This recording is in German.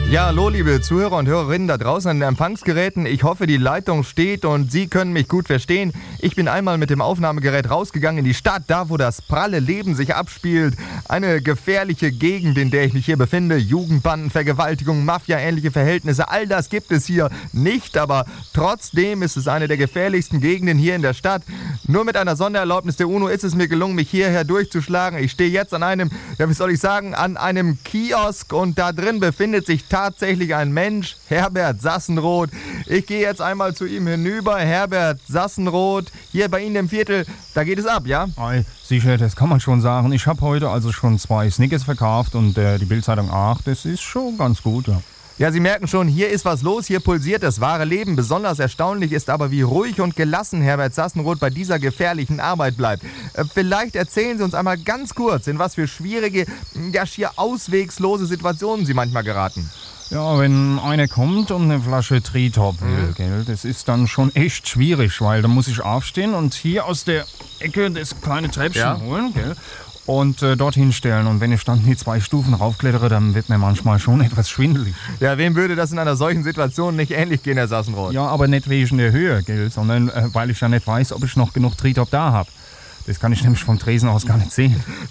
Ja, hallo liebe Zuhörer und Hörerinnen da draußen an den Empfangsgeräten. Ich hoffe, die Leitung steht und Sie können mich gut verstehen. Ich bin einmal mit dem Aufnahmegerät rausgegangen in die Stadt, da wo das pralle Leben sich abspielt. Eine gefährliche Gegend, in der ich mich hier befinde. Jugendbanden, Vergewaltigung, Mafia-ähnliche Verhältnisse, all das gibt es hier nicht. Aber trotzdem ist es eine der gefährlichsten Gegenden hier in der Stadt. Nur mit einer Sondererlaubnis der UNO ist es mir gelungen, mich hierher durchzuschlagen. Ich stehe jetzt an einem, an einem Kiosk und da drin befindet sich tatsächlich ein Mensch, Herbert Sassenroth. Ich gehe jetzt einmal zu ihm hinüber. Herbert Sassenroth, hier bei Ihnen im Viertel, da geht es ab, ja? Sicher, das kann man schon sagen. Ich habe heute also schon 2 Snickers verkauft und die Bild-Zeitung 8, das ist schon ganz gut, ja. Ja, Sie merken schon, hier ist was los, hier pulsiert das wahre Leben. Besonders erstaunlich ist aber, wie ruhig und gelassen Herbert Sassenroth bei dieser gefährlichen Arbeit bleibt. Vielleicht erzählen Sie uns einmal ganz kurz, in was für schwierige, ja schier auswegslose Situationen Sie manchmal geraten. Ja, wenn einer kommt und eine Flasche Tritop will, gell, das ist dann schon echt schwierig, weil da muss ich aufstehen und hier aus der Ecke das kleine Treppchen holen, gell, und dorthin stellen. Und wenn ich dann die 2 Stufen raufklettere, dann wird mir manchmal schon etwas schwindelig. Ja, wem würde das in einer solchen Situation nicht ähnlich gehen, Herr Sassenroth? Ja, aber nicht wegen der Höhe, gell, sondern weil ich ja nicht weiß, ob ich noch genug Tritop da habe. Das kann ich nämlich vom Tresen aus gar nicht sehen.